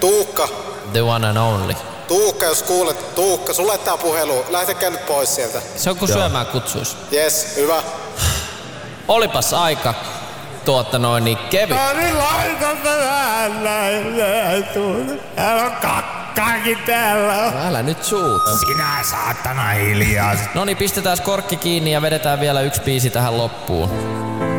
Tuukka. The one and only. Tuukka, jos kuulet. Tuukka, sulle tää puhelu. Lähtekää nyt pois sieltä. Se on kun syömään kutsuis. Jes, hyvä. Olipas aika niin kevyt. Niin laita vähän näin. Täällä on kakkaakin täällä. Älä nyt suuta. Sinä saatana hiljaa. Noniin, pistetään korkki kiinni ja vedetään vielä yksi biisi tähän loppuun.